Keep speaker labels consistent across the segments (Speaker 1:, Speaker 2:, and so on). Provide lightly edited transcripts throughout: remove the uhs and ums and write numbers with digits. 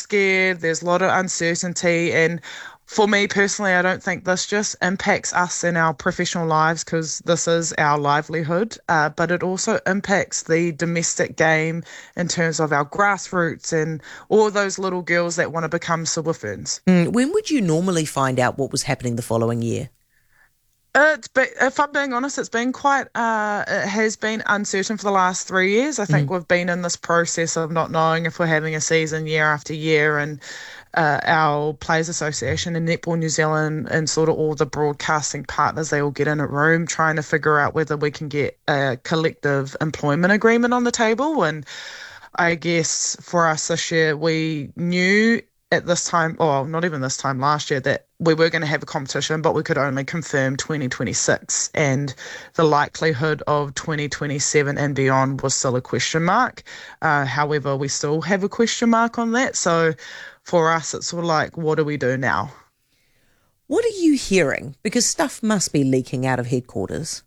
Speaker 1: scared, there's a lot of uncertainty, and for me personally, I don't think this just impacts us in our professional lives because this is our livelihood, but it also impacts the domestic game in terms of our grassroots and all those little girls that want to become silver ferns.
Speaker 2: When would you normally find out what was happening the following year?
Speaker 1: If I'm being honest, it has been uncertain for the last 3 years. I think we've been in this process of not knowing if we're having a season year after year, and our Players Association and Netball New Zealand and sort of all the broadcasting partners, they all get in a room trying to figure out whether we can get a collective employment agreement on the table. And I guess for us this year, we knew at this time, or not even this time last year, that we were going to have a competition, but we could only confirm 2026, and the likelihood of 2027 and beyond was still a question mark. However, we still have a question mark on that. So for us, it's sort of like, what do we do now?
Speaker 2: What are you hearing? Because stuff must be leaking out of headquarters.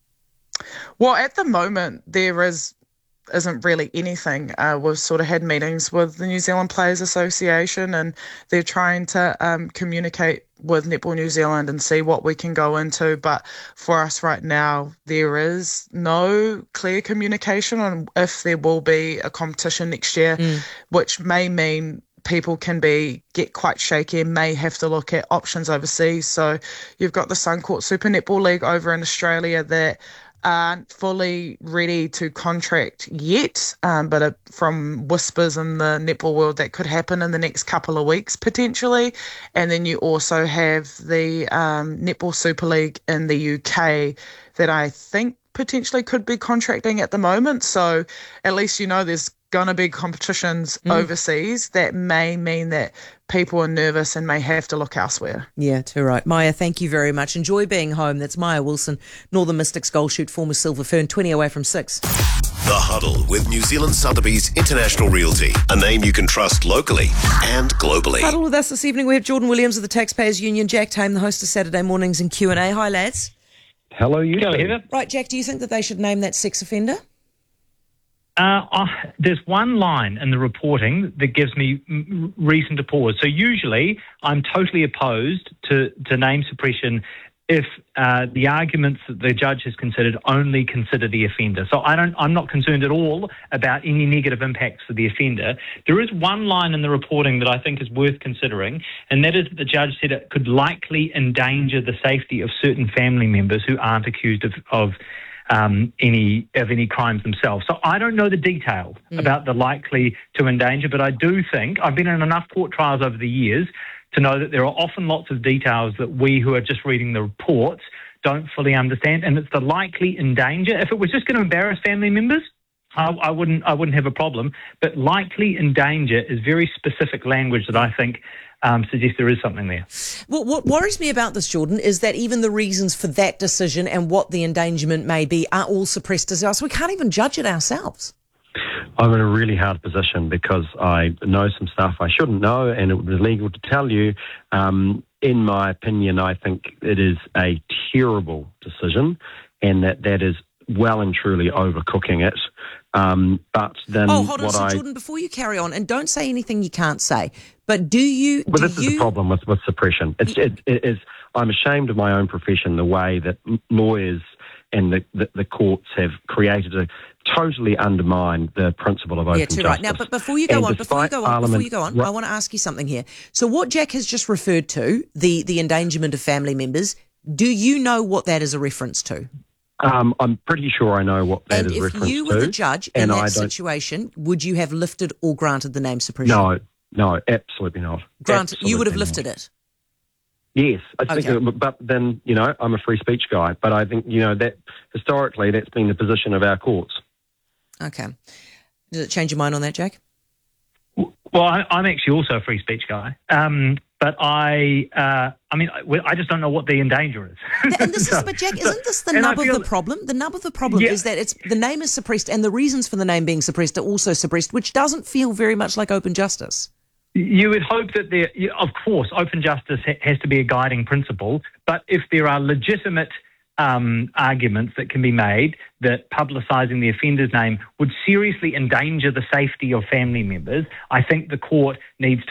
Speaker 1: Well, at the moment, there isn't really anything. We've sort of had meetings with the New Zealand Players Association, and they're trying to communicate with Netball New Zealand and see what we can go into. But for us right now, there is no clear communication on if there will be a competition next year, which may mean people can get quite shaky and may have to look at options overseas. So you've got the Suncorp Super Netball League over in Australia that aren't fully ready to contract yet, but from whispers in the netball world, that could happen in the next couple of weeks potentially. And then you also have the Netball Super League in the UK that I think potentially could be contracting at the moment. So at least there's going to be competitions overseas that may mean that people are nervous and may have to look elsewhere.
Speaker 2: Yeah, too right. Maya, thank you very much. Enjoy being home. That's Maya Wilson, Northern Mystics goal shoot, former Silver Fern, 20 away from 6.
Speaker 3: The Huddle with New Zealand Sotheby's International Realty, a name you can trust locally and globally.
Speaker 2: Huddle with us this evening. We have Jordan Williams of the Taxpayers Union, Jack Tame, the host of Saturday Mornings in Q&A. Hi, lads.
Speaker 4: Hello, you two.
Speaker 5: Heather.
Speaker 2: Right, Jack, do you think that they should name that sex offender?
Speaker 5: There's one line in the reporting that gives me reason to pause. So usually I'm totally opposed to name suppression if the arguments that the judge has considered only consider the offender. So I'm not concerned at all about any negative impacts for the offender. There is one line in the reporting that I think is worth considering, and that is that the judge said it could likely endanger the safety of certain family members who aren't accused of any crimes themselves. So I don't know the details about the likely to endanger, but I do think I've been in enough court trials over the years to know that there are often lots of details that we who are just reading the reports don't fully understand, and it's the likely endanger. If it was just going to embarrass family members, I wouldn't have a problem, but likely endanger is very specific language that I think suggests there is something there.
Speaker 2: Well, what worries me about this, Jordan, is that even the reasons for that decision and what the endangerment may be are all suppressed as well, so we can't even judge it ourselves.
Speaker 4: I'm in a really hard position because I know some stuff I shouldn't know, and it would be illegal to tell you. In my opinion, I think it is a terrible decision, and that is well and truly overcooking it. But then,
Speaker 2: hold on, Jordan, before you carry on, and don't say anything you can't say, but this is the problem with suppression. It is. I'm ashamed of my own profession, the way that lawyers and the courts have created a totally undermine the principle of open justice. Right. Now, but before you go on, I want to ask you something here. So what Jack has just referred to, the endangerment of family members, do you know what that is a reference to?
Speaker 4: I'm pretty sure I know what that is reference to. And if
Speaker 2: you were the judge in that situation, would you have lifted or granted the name suppression?
Speaker 4: No, absolutely not.
Speaker 2: Granted, you would have lifted it?
Speaker 4: Yes, I think, but then, I'm a free speech guy, but I think, that historically that's been the position of our courts.
Speaker 2: Okay. Does it change your mind on that, Jack?
Speaker 5: Well, I'm actually also a free speech guy, but I just don't know what the endanger is.
Speaker 2: But Jack, isn't this the nub of the problem? The nub of the problem is that the name is suppressed, and the reasons for the name being suppressed are also suppressed, which doesn't feel very much like open justice.
Speaker 5: You would hope that of course, open justice has to be a guiding principle, but if there are legitimate arguments that can be made that publicising the offender's name would seriously endanger the safety of family members, I think the court needs to